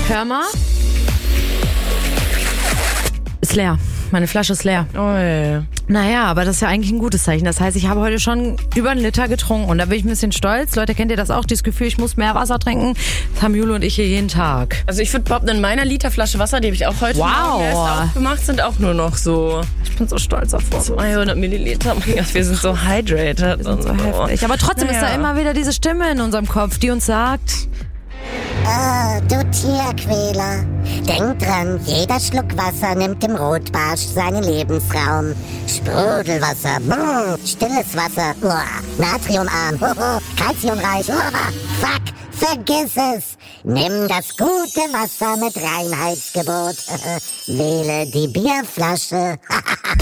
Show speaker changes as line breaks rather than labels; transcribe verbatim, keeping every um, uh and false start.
Hör mal. Ist leer. Meine Flasche ist leer.
Ui.
Naja, aber das ist ja eigentlich ein gutes Zeichen. Das heißt, ich habe heute schon über einen Liter getrunken und da bin ich ein bisschen stolz. Leute, kennt ihr das auch? Dieses Gefühl, ich muss mehr Wasser trinken. Das haben Jule und ich hier jeden Tag.
Also ich würde behaupten, in meiner Literflasche Wasser, die habe ich auch heute
Wow.
Morgen erst aufgemacht, sind auch nur noch so
Ich bin so stolz auf uns.
zweihundert Milliliter. Mein Gott, wir sind so hydrated.
Wir sind so heftig. Aber trotzdem
Naja.
ist da immer wieder diese Stimme in unserem Kopf, die uns sagt...
Ah, du Tierquäler. Denk dran, jeder Schluck Wasser nimmt dem Rotbarsch seinen Lebensraum. Sprudelwasser, brr, stilles Wasser, uah, natriumarm, hoho, kalziumreich, uah, fuck, vergiss es. Nimm das gute Wasser mit Reinheitsgebot. Wähle die Bierflasche.